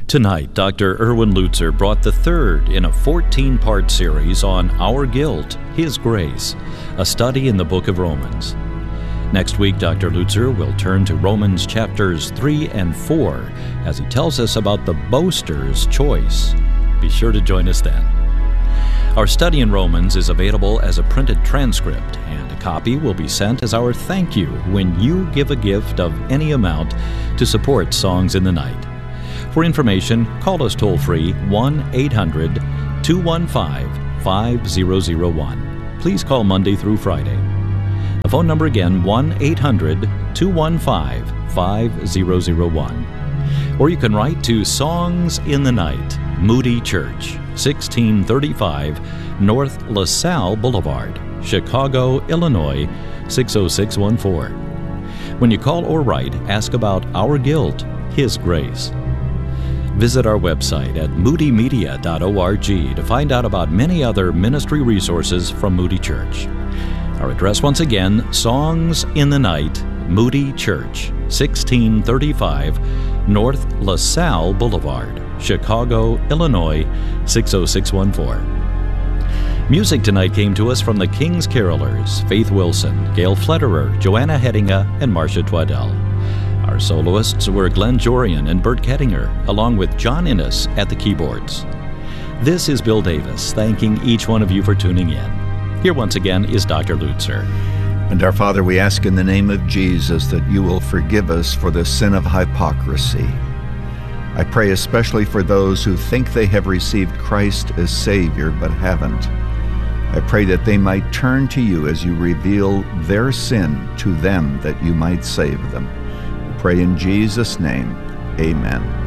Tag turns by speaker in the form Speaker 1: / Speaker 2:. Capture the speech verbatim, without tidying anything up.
Speaker 1: Tonight, Doctor Erwin Lutzer brought the third in a fourteen-part series on Our Guilt, His Grace, a study in the book of Romans. Next week, Doctor Lutzer will turn to Romans chapters three and four as he tells us about the boaster's choice. Be sure to join us then. Our study in Romans is available as a printed transcript, and a copy will be sent as our thank you when you give a gift of any amount to support Songs in the Night. For information, call us toll-free one eight hundred two one five five zero zero one. Please call Monday through Friday. The phone number again, one eight hundred two one five five zero zero one. Or you can write to Songs in the Night, Moody Church, sixteen thirty-five North LaSalle Boulevard, Chicago, Illinois, six oh six one four. When you call or write, ask about Our Guilt, His Grace. Visit our website at moody media dot org to find out about many other ministry resources from Moody Church. Our address once again, Songs in the Night, Moody Church, sixteen thirty-five North LaSalle Boulevard, Chicago, Illinois, six oh six one four. Music tonight came to us from the King's Carolers, Faith Wilson, Gail Flederer, Joanna Heddinga, and Marcia Twaddell. Our soloists were Glenn Jorian and Bert Kettinger, along with John Innes at the keyboards. This is Bill Davis, thanking each one of you for tuning in. Here once again is Doctor Lutzer.
Speaker 2: And our Father, we ask in the name of Jesus that you will forgive us for the sin of hypocrisy. I pray especially for those who think they have received Christ as Savior but haven't. I pray that they might turn to you as you reveal their sin to them that you might save them. Pray in Jesus' name, amen.